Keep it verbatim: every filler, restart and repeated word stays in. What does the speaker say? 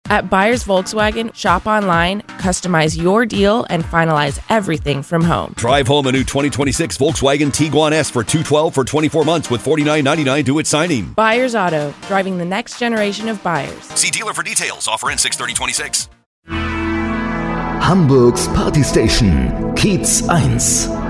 At Buyers Volkswagen, shop online, customize your deal, and finalize everything from home. Drive home a new twenty twenty-six Volkswagen Tiguan S for two hundred twelve dollars for twenty-four months with forty-nine ninety-nine due at signing. Buyers Auto, driving the next generation of buyers. See dealer for details. Offer in six thirty twenty-six. Hamburgs Partystation, Kiez eins.